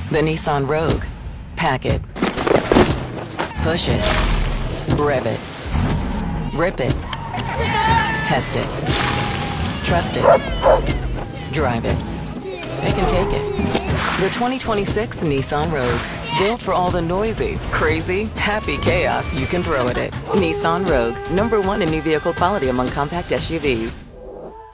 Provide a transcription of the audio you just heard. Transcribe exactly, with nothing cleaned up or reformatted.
The Nissan Rogue. Pack it. Push it. Rev it. Rip it. Test it. Trust it. Drive it. They can take it. The twenty twenty-six Nissan Rogue. Built for all the noisy, crazy, happy chaos you can throw at it. Nissan Rogue. Number one in new vehicle quality among compact S U Vs.